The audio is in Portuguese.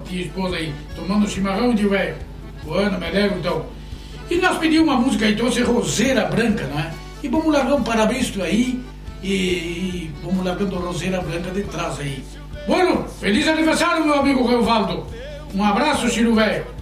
tia e esposa aí, tomando chimarrão de velho. O Ana, me leva então. E nós pedimos uma música aí, trouxe Roseira Branca, não é? E vamos largar um parabéns aí e vamos largando Roseira Branca de trás aí. Bueno, feliz aniversário, meu amigo Reovaldo. Um abraço, Chiro velho.